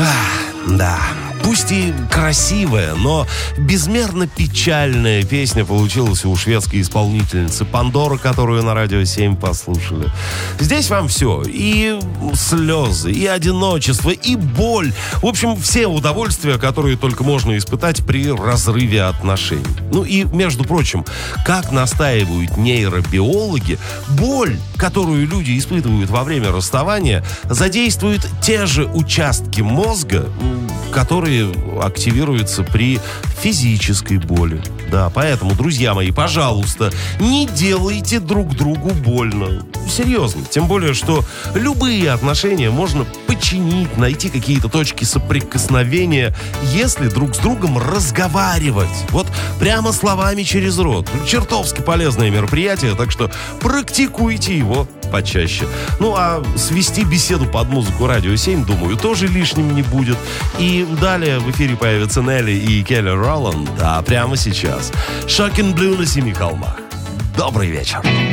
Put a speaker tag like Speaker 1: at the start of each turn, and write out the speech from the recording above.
Speaker 1: Да, пусть и красивая, но безмерно печальная песня получилась у шведской исполнительницы Пандора, которую на Радио 7 послушали. Здесь вам все. И слезы, и одиночество, и боль. В общем, все удовольствия, которые только можно испытать при разрыве отношений. Ну и, между прочим, как настаивают нейробиологи, боль, которую люди испытывают во время расставания, задействует те же участки мозга, которые активируются при физической боли. Да, поэтому, друзья мои, пожалуйста, не делайте друг другу больно. Серьезно. Тем более, что любые отношения можно починить, найти какие-то точки соприкосновения, если друг с другом разговаривать. Вот прямо словами через рот. Чертовски полезное мероприятие, так что практикуйте его почаще. Ну, а свести беседу под музыку Радио 7, думаю, тоже лишним не будет. И далее в эфире появятся Нелли и Келли Роланд, а прямо сейчас Shocking Blue на Семи холмах. Добрый вечер.